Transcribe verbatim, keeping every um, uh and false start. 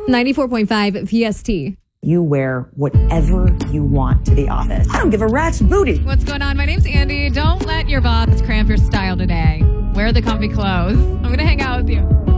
ninety-four point five P S T. You wear whatever you want to the office. I don't give a rat's booty. What's going on? My name's Andy. Don't let your boss cramp your style today. Wear the comfy clothes. I'm going to hang out with you.